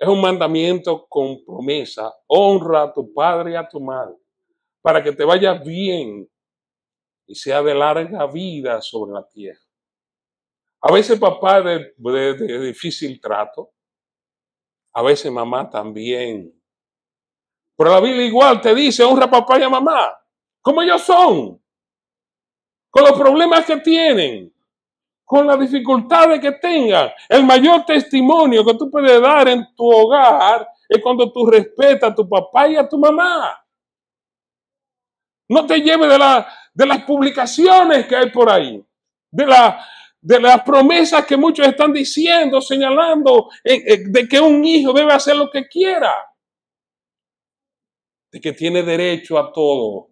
Es un mandamiento con promesa. Honra a tu padre y a tu madre para que te vaya bien y sea de larga vida sobre la tierra. A veces papá de difícil trato, a veces mamá también. Pero la Biblia igual te dice, honra a papá y a mamá, como ellos son, con los problemas que tienen, con las dificultades que tengan. El mayor testimonio que tú puedes dar en tu hogar es cuando tú respetas a tu papá y a tu mamá. No te lleves de las publicaciones que hay por ahí, de las promesas que muchos están diciendo, señalando de que un hijo debe hacer lo que quiera, de que tiene derecho a todo.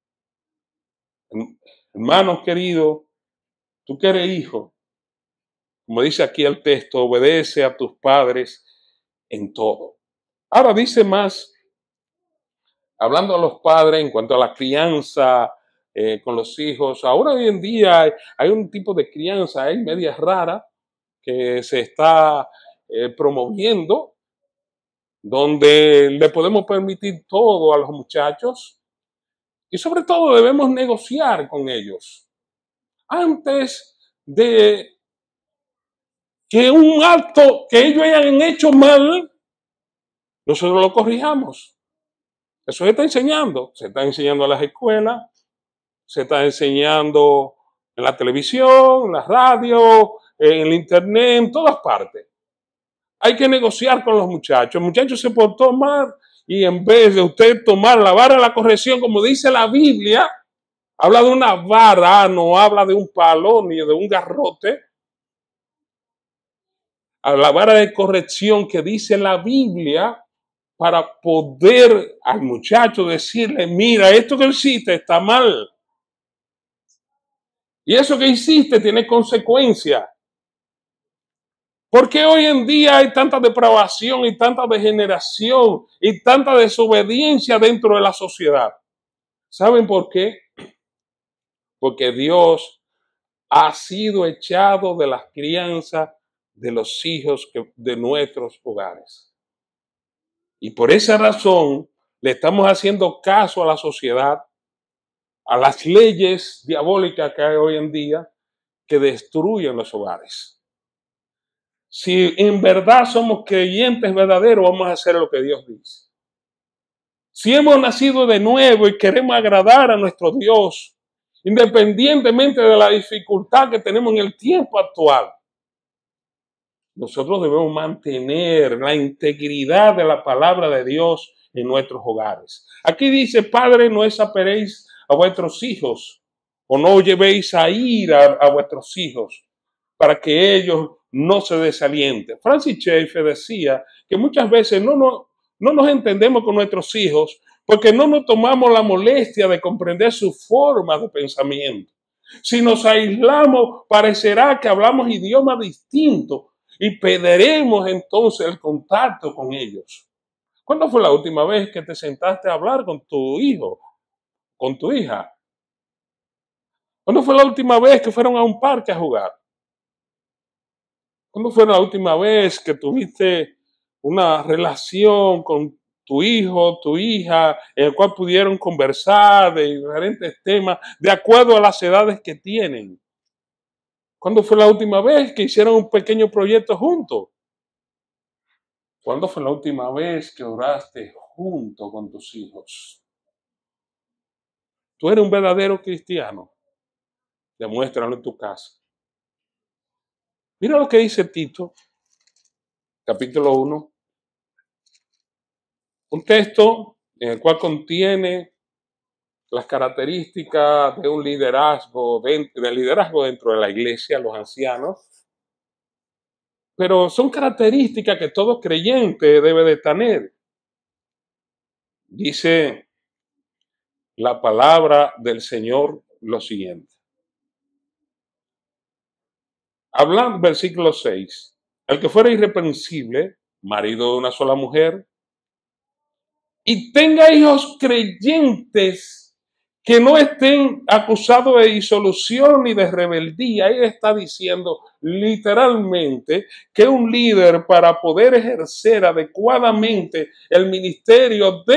Hermanos queridos, tú que eres hijo, como dice aquí el texto, obedece a tus padres en todo. Ahora dice más, hablando a los padres en cuanto a la crianza con los hijos. Ahora hoy en día hay un tipo de crianza, hay media rara que se está promoviendo, donde le podemos permitir todo a los muchachos y sobre todo debemos negociar con ellos. Antes de que un acto que ellos hayan hecho mal, nosotros lo corrijamos. Eso se está enseñando a las escuelas, se está enseñando en la televisión, en la radio, en el internet, en todas partes. Hay que negociar con los muchachos. El muchacho se portó mal y en vez de usted tomar la vara de la corrección, como dice la Biblia, habla de una vara, no habla de un palo ni de un garrote. A la vara de corrección que dice la Biblia, para poder al muchacho decirle, mira, esto que hiciste está mal. Y eso que hiciste tiene consecuencias. ¿Por qué hoy en día hay tanta depravación y tanta degeneración y tanta desobediencia dentro de la sociedad? ¿Saben por qué? Porque Dios ha sido echado de las crianzas de los hijos de nuestros hogares. Y por esa razón le estamos haciendo caso a la sociedad, a las leyes diabólicas que hay hoy en día que destruyen los hogares. Si en verdad somos creyentes verdaderos, vamos a hacer lo que Dios dice. Si hemos nacido de nuevo y queremos agradar a nuestro Dios, independientemente de la dificultad que tenemos en el tiempo actual, nosotros debemos mantener la integridad de la palabra de Dios en nuestros hogares. Aquí dice, Padre, no desamparéis a vuestros hijos, o no llevéis a ira a vuestros hijos, para que ellos no se desalienten. Francis Schaeffer decía que muchas veces no nos entendemos con nuestros hijos porque no nos tomamos la molestia de comprender su forma de pensamiento. Si nos aislamos, parecerá que hablamos idiomas distintos y perderemos entonces el contacto con ellos. ¿Cuándo fue la última vez que te sentaste a hablar con tu hijo, con tu hija? ¿Cuándo fue la última vez que fueron a un parque a jugar? ¿Cuándo fue la última vez que tuviste una relación con tu hijo, tu hija, en el cual pudieron conversar de diferentes temas de acuerdo a las edades que tienen? ¿Cuándo fue la última vez que hicieron un pequeño proyecto juntos? ¿Cuándo fue la última vez que oraste junto con tus hijos? Tú eres un verdadero cristiano. Demuéstralo en tu casa. Mira lo que dice Tito, capítulo 1. Un texto en el cual contiene las características de un liderazgo, del liderazgo dentro de la iglesia, los ancianos. Pero son características que todo creyente debe de tener. Dice la palabra del Señor lo siguiente. Hablando, versículo 6. El que fuera irreprensible, marido de una sola mujer, y tenga hijos creyentes que no estén acusados de disolución ni de rebeldía. Él está diciendo literalmente que un líder, para poder ejercer adecuadamente el ministerio,